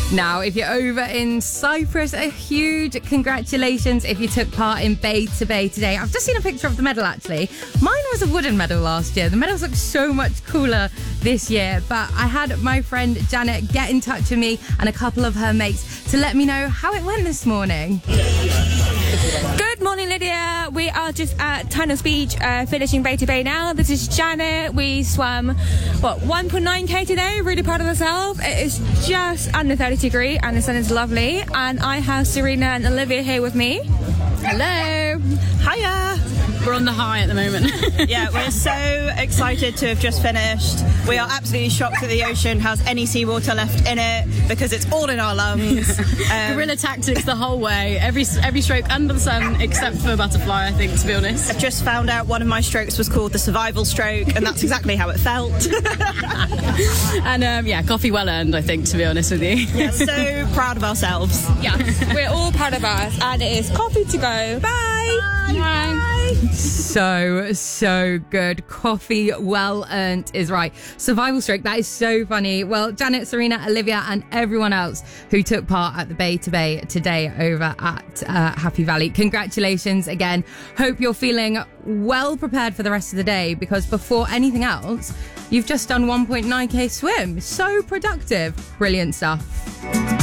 Now, if you're over in Cyprus, a huge congratulations if you took part in Bay to Bay today. I've just seen a picture of the medal, actually. Mine was a wooden medal last year. The medals look so much cooler this year, but I had my friend Janet get in touch with me and a couple of her mates to let me know how it went this morning. Good morning, Lydia. We are just at Tunnels Beach, finishing Bay to Bay now. This is Janet. We swam, 1.9k today. Really proud of ourselves. It is just under 30 degrees and the sun is lovely. And I have Serena and Olivia here with me. Hello. Hiya. We're on the high at the moment. Yeah, we're so excited to have just finished. We are absolutely shocked that the ocean has any seawater left in it because it's all in our lungs. Guerrilla tactics the whole way. Every stroke under the sun, except for butterfly, I think, to be honest. I've just found out one of my strokes was called the survival stroke, and that's exactly how it felt. And coffee well earned, I think, to be honest with you. Yeah, so proud of ourselves. Yeah, we're all proud of us, and it is coffee to go. Bye. Bye. So good. Coffee well earned is right. Survival stroke, that is so funny. Well, Janet, Serena, Olivia and everyone else who took part at the Bay to Bay today over at Happy Valley, congratulations again. Hope you're feeling well prepared for the rest of the day, because before anything else, you've just done 1.9k swim. So productive. Brilliant stuff.